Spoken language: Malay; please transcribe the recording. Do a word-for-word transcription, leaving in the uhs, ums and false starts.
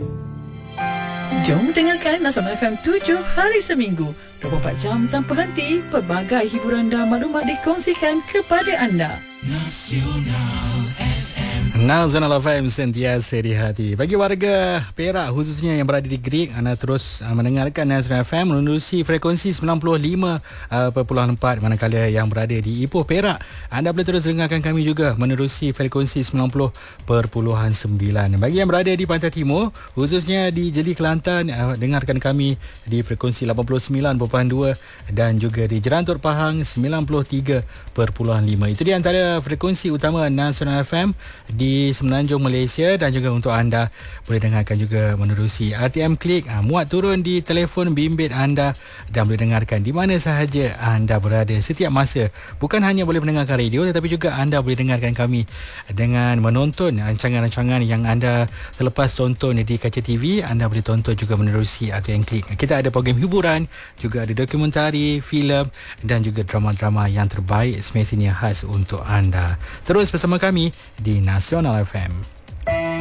Jom dengarkan Nasional F M tujuh hari seminggu, dua puluh empat jam tanpa henti. Pelbagai hiburan dan maklumat dikongsikan kepada anda. Nasional Nasional F M, sentiasa di hati. Bagi warga Perak khususnya yang berada di Greek, anda terus uh, mendengarkan Nasional F M menerusi frekuensi sembilan puluh lima perpuluhan empat. Manakala yang berada di Ipoh Perak, anda boleh terus dengarkan kami juga menerusi frekuensi sembilan puluh perpuluhan sembilan. Bagi yang berada di Pantai Timur khususnya di Jeli Kelantan, uh, dengarkan kami di frekuensi lapan puluh sembilan perpuluhan dua dan juga di Jerantur Pahang sembilan puluh tiga perpuluhan lima. Itu di antara frekuensi utama Nasional F M di Semenanjung Malaysia, dan juga untuk anda boleh dengarkan juga menerusi R T M Klik, ha, muat turun di telefon bimbit anda dan boleh dengarkan di mana sahaja anda berada setiap masa. Bukan hanya boleh mendengarkan radio, tetapi juga anda boleh dengarkan kami dengan menonton rancangan-rancangan yang anda selepas tonton di kaca T V. Anda boleh tonton juga menerusi R T M Klik. Kita ada program hiburan, juga ada dokumentari, filem dan juga drama-drama yang terbaik semestinya khas untuk anda. Terus bersama kami di Nasional F M.